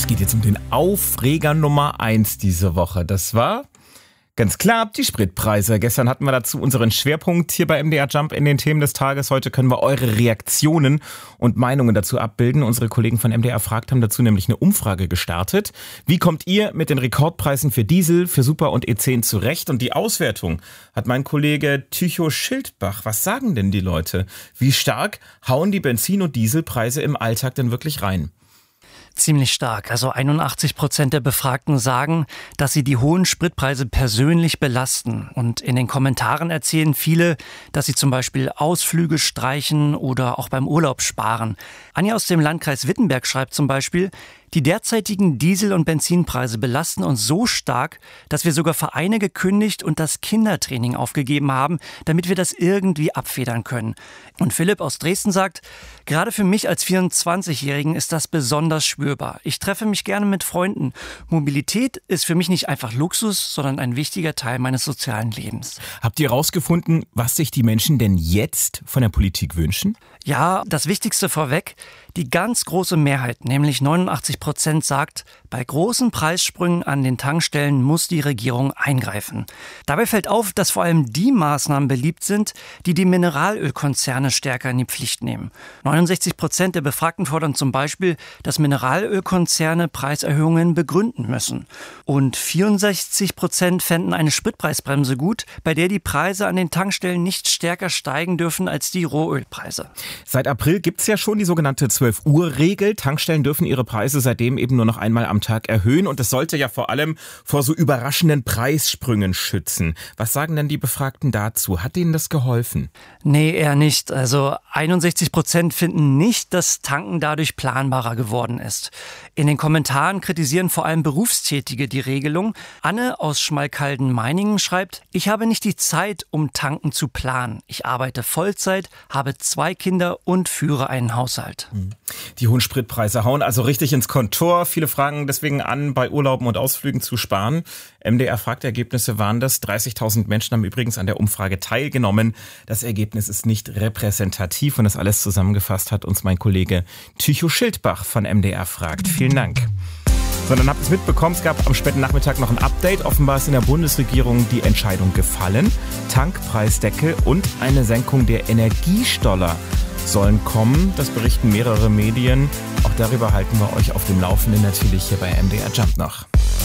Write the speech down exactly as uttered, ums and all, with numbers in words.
Es geht jetzt um den Aufreger Nummer eins diese Woche. Das war ganz klar die Spritpreise. Gestern hatten wir dazu unseren Schwerpunkt hier bei M D R Jump in den Themen des Tages. Heute können wir eure Reaktionen und Meinungen dazu abbilden. Unsere Kollegen von M D R Fragt haben dazu nämlich eine Umfrage gestartet. Wie kommt ihr mit den Rekordpreisen für Diesel, für Super und E zehn zurecht? Und die Auswertung hat mein Kollege Tycho Schildbach. Was sagen denn die Leute? Wie stark hauen die Benzin- und Dieselpreise im Alltag denn wirklich rein? Ziemlich stark. Also einundachtzig Prozent der Befragten sagen, dass sie die hohen Spritpreise persönlich belasten. Und in den Kommentaren erzählen viele, dass sie zum Beispiel Ausflüge streichen oder auch beim Urlaub sparen. Anja aus dem Landkreis Wittenberg schreibt zum Beispiel: Die derzeitigen Diesel- und Benzinpreise belasten uns so stark, dass wir sogar Vereine gekündigt und das Kindertraining aufgegeben haben, damit wir das irgendwie abfedern können. Und Philipp aus Dresden sagt: Gerade für mich als vierundzwanzigjährigen ist das besonders spürbar. Ich treffe mich gerne mit Freunden. Mobilität ist für mich nicht einfach Luxus, sondern ein wichtiger Teil meines sozialen Lebens. Habt ihr herausgefunden, was sich die Menschen denn jetzt von der Politik wünschen? Ja, das Wichtigste vorweg: Die ganz große Mehrheit, nämlich neunundachtzig Prozent, sagt, bei großen Preissprüngen an den Tankstellen muss die Regierung eingreifen. Dabei fällt auf, dass vor allem die Maßnahmen beliebt sind, die die Mineralölkonzerne stärker in die Pflicht nehmen. neunundsechzig Prozent der Befragten fordern zum Beispiel, dass Mineralölkonzerne Preiserhöhungen begründen müssen. Und vierundsechzig Prozent fänden eine Spritpreisbremse gut, bei der die Preise an den Tankstellen nicht stärker steigen dürfen als die Rohölpreise. Seit April gibt's ja schon die sogenannte zwölf Uhr Regel. Tankstellen dürfen ihre Preise seitdem eben nur noch einmal am Tag erhöhen. Und es sollte ja vor allem vor so überraschenden Preissprüngen schützen. Was sagen denn die Befragten dazu? Hat denen das geholfen? Nee, eher nicht. Also einundsechzig Prozent finden nicht, dass Tanken dadurch planbarer geworden ist. In den Kommentaren kritisieren vor allem Berufstätige die Regelung. Anne aus Schmalkalden-Meiningen schreibt: Ich habe nicht die Zeit, um tanken zu planen. Ich arbeite Vollzeit, habe zwei Kinder und führe einen Haushalt. Die hohen Spritpreise hauen also richtig ins Kontor. Viele fragen deswegen an, bei Urlauben und Ausflügen zu sparen. M D R Fragt Ergebnisse waren das. dreißigtausend Menschen haben übrigens an der Umfrage teilgenommen. Das Ergebnis ist nicht repräsentativ und das alles zusammengefasst hat uns mein Kollege Tycho Schildbach von M D R Fragt. Vielen Dank. So, dann habt ihr es mitbekommen, es gab am späten Nachmittag noch ein Update. Offenbar ist in der Bundesregierung die Entscheidung gefallen. Tankpreisdeckel und eine Senkung der Energiesteuer sollen kommen. Das berichten mehrere Medien. Auch darüber halten wir euch auf dem Laufenden natürlich hier bei M D R Jump noch.